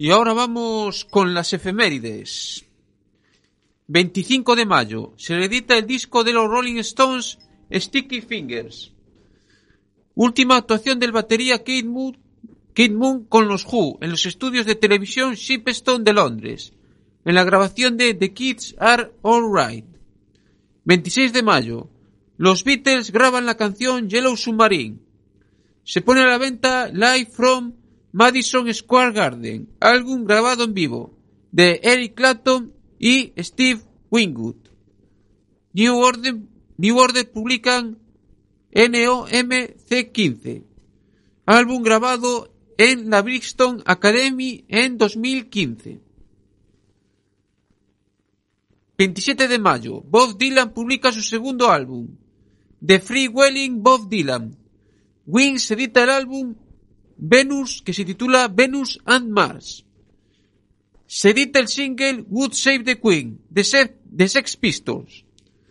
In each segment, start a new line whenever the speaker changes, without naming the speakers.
Y ahora vamos con las efemérides. 25 de mayo se reedita el disco de los Rolling Stones, Sticky Fingers. Última actuación del batería Keith Moon con los Who en los estudios de televisión Shepstone de Londres, en la grabación de The Kids Are Alright. 26 de mayo, los Beatles graban la canción Yellow Submarine. Se pone a la venta Live from Madison Square Garden, álbum grabado en vivo, de Eric Clapton y Steve Winwood. New Order publican NOMC 15, álbum grabado en la Brixton Academy en 2015. 27 de mayo, Bob Dylan publica su segundo álbum, The Freewheeling Bob Dylan. Wings edita el álbum Venus, que se titula Venus and Mars. Se edita el single Would Save the Queen, de Sex Pistols.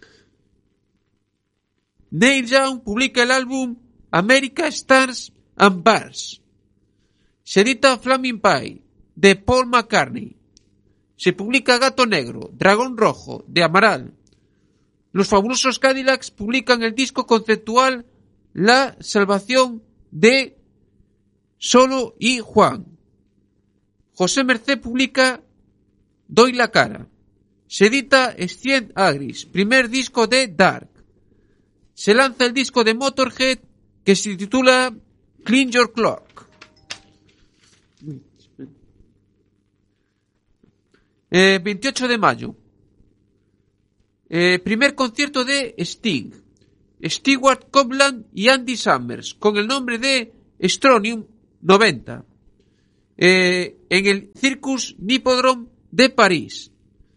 Neil Young publica el álbum America Stars and Bars. Se edita Flaming Pie, de Paul McCartney. Se publica Gato Negro, Dragón Rojo, de Amaral. Los Fabulosos Cadillacs publican el disco conceptual La Salvación de Solo y Juan. José Mercé publica Doy la cara. Se edita Scient Agris, primer disco de Dark. Se lanza el disco de Motorhead que se titula Clean Your Clock. 28 de mayo. Primer concierto de Sting, Stewart Copeland y Andy Summers, con el nombre de Strontium 90, en el Circus Hippodrome de París.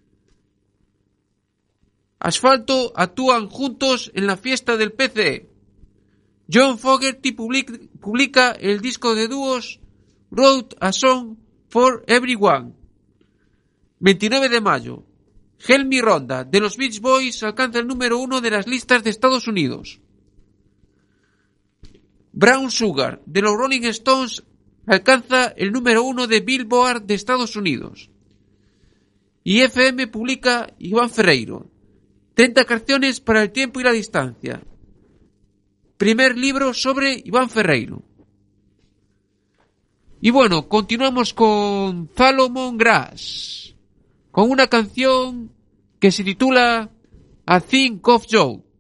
Asfalto actúan juntos en la fiesta del PCE. John Fogerty publica el disco de dúos Wrote a Song for Everyone. 29 de mayo. Help Me Ronda, de los Beach Boys, alcanza el número 1 de las listas de Estados Unidos. Brown Sugar, de los Rolling Stones, alcanza el número 1 de Billboard de Estados Unidos. Y FM publica Iván Ferreiro, 30 canciones para el tiempo y la distancia. Primer libro sobre Iván Ferreiro. Y bueno, continuamos con Salomon Grass, con una canción que se titula I Think of You.